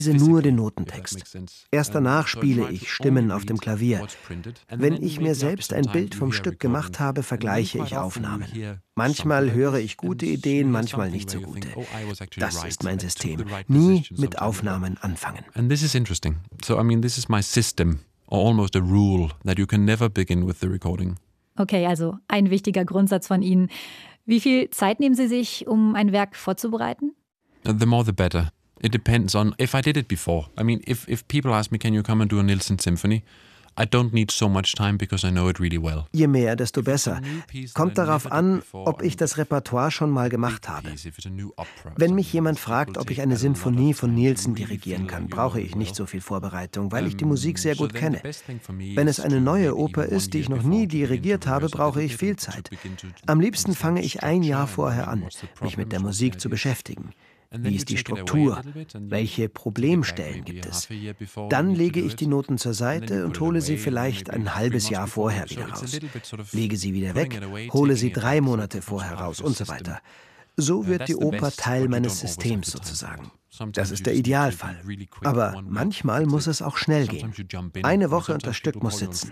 nur den Notentext. Erst danach spiele ich Stimmen auf dem Klavier. Wenn ich mir selbst ein Bild vom Stück gemacht habe, vergleiche ich Aufnahmen. Manchmal höre ich gute Ideen, manchmal nicht so gute. Das ist mein System. Nie mit Aufnahmen anfangen. And this is interesting. So I mean, this is my system, or almost a rule, that you can never begin with the recording. Okay, also ein wichtiger Grundsatz von Ihnen. Wie viel Zeit nehmen Sie sich, um ein Werk vorzubereiten? The more the better. It depends on if I did it before. I mean, if people ask me, can you come and do a Nilsson symphony? I don't need so much time because I know it really well. Je mehr, desto besser. Kommt darauf an, ob ich das Repertoire schon mal gemacht habe. Wenn mich jemand fragt, ob ich eine Sinfonie von Nilsson dirigieren kann, brauche ich nicht so viel Vorbereitung, weil ich die Musik sehr gut kenne. Wenn es eine neue Oper ist, die ich noch nie dirigiert habe, brauche ich viel Zeit. Am liebsten fange ich ein Jahr vorher an, mich mit der Musik zu beschäftigen. Wie ist die Struktur? Welche Problemstellen gibt es? Dann lege ich die Noten zur Seite und hole sie vielleicht ein halbes Jahr vorher wieder raus. Lege sie wieder weg, hole sie 3 Monate vorher raus und so weiter. So wird die Oper Teil meines Systems sozusagen. Das ist der Idealfall. Aber manchmal muss es auch schnell gehen. Eine Woche und das Stück muss sitzen.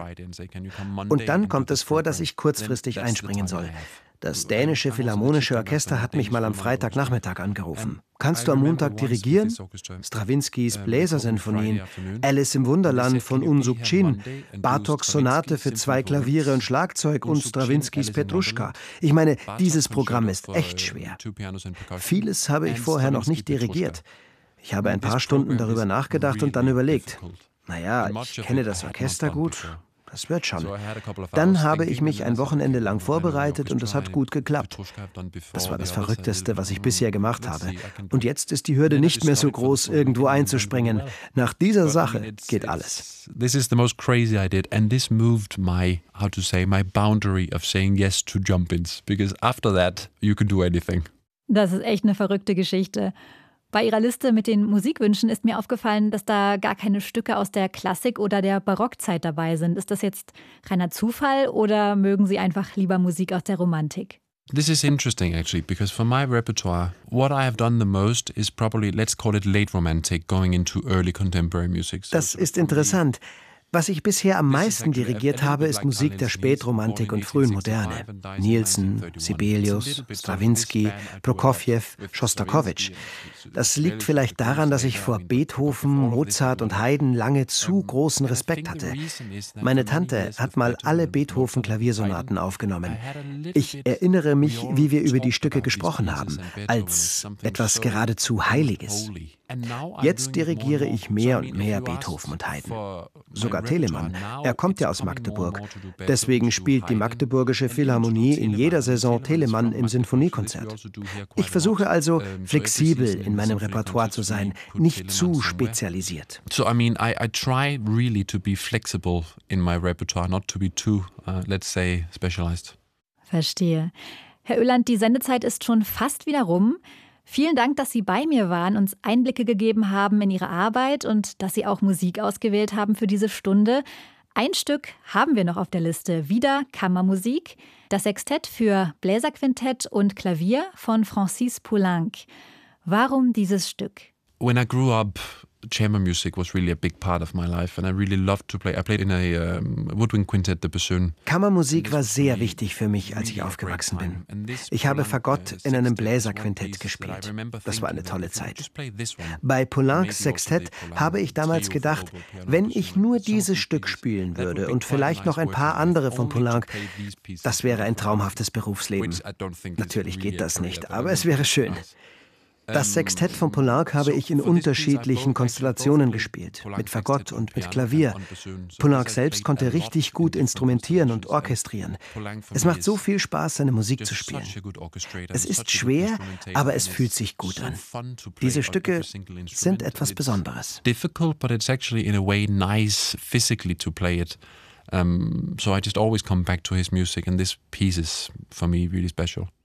Und dann kommt es vor, dass ich kurzfristig einspringen soll. Das dänische Philharmonische Orchester hat mich mal am Freitagnachmittag angerufen. Kannst du am Montag dirigieren? Strawinskys Bläsersinfonien, Alice im Wunderland von Unsuk Chin, Bartoks Sonate für 2 Klaviere und Schlagzeug und Strawinskys Petruschka. Ich meine, dieses Programm ist echt schwer. Vieles habe ich vorher noch nicht dirigiert. Ich habe ein paar Stunden darüber nachgedacht und dann überlegt, naja, ich kenne das Orchester gut. Das wird schon. Dann habe ich mich ein Wochenende lang vorbereitet und es hat gut geklappt. Das war das Verrückteste, was ich bisher gemacht habe. Und jetzt ist die Hürde nicht mehr so groß, irgendwo einzuspringen. Nach dieser Sache geht alles. This is the most crazy I did, and this moved my boundary of saying yes to jump-ins, because after that you can do anything. Das ist echt eine verrückte Geschichte. Bei Ihrer Liste mit den Musikwünschen ist mir aufgefallen, dass da gar keine Stücke aus der Klassik oder der Barockzeit dabei sind. Ist das jetzt reiner Zufall oder mögen Sie einfach lieber Musik aus der Romantik? This is interesting actually, because for my repertoire, what I have done the most is probably, let's call it late romantic, going into early contemporary music. Das ist interessant. Was ich bisher am meisten dirigiert habe, ist Musik der Spätromantik und frühen Moderne. Nilsson, Sibelius, Strawinsky, Prokofjew, Schostakowitsch. Das liegt vielleicht daran, dass ich vor Beethoven, Mozart und Haydn lange zu großen Respekt hatte. Meine Tante hat mal alle Beethoven-Klaviersonaten aufgenommen. Ich erinnere mich, wie wir über die Stücke gesprochen haben, als etwas geradezu Heiliges. Jetzt dirigiere ich mehr und mehr Beethoven und Haydn. Sogar Telemann. Er kommt ja aus Magdeburg. Deswegen spielt die Magdeburgische Philharmonie in jeder Saison Telemann im Sinfoniekonzert. Ich versuche also, flexibel in meinem Repertoire zu sein, nicht zu spezialisiert. So I mean, I try really to be flexible in my repertoire, not to be too, let's say, specialized. Verstehe. Herr Öland, die Sendezeit ist schon fast wieder rum. Vielen Dank, dass Sie bei mir waren, uns Einblicke gegeben haben in Ihre Arbeit und dass Sie auch Musik ausgewählt haben für diese Stunde. Ein Stück haben wir noch auf der Liste, wieder Kammermusik, das Sextett für Bläserquintett und Klavier von Francis Poulenc. Warum dieses Stück? When I grew up, chamber music was really a big part of my life and I really loved to play. I played in a woodwind quintet de Bassoon. Kammermusik war sehr wichtig für mich, als ich aufgewachsen bin. Ich habe Fagott in einem Bläserquintett gespielt. Das war eine tolle Zeit. Bei Poulencs Sextett habe ich damals gedacht, wenn ich nur dieses Stück spielen würde und vielleicht noch ein paar andere von Poulenc, das wäre ein traumhaftes Berufsleben. Natürlich geht das nicht, aber es wäre schön. Das Sextett von Poulenc habe ich in unterschiedlichen Konstellationen gespielt, mit Fagott und mit Klavier. Poulenc selbst konnte richtig gut instrumentieren und orchestrieren. Es macht so viel Spaß, seine Musik zu spielen. Es ist schwer, aber es fühlt sich gut an. Diese Stücke sind etwas Besonderes. Difficult, but it's actually in a way nice physically to play it. So I just always come back to his music and this piece is for me really special.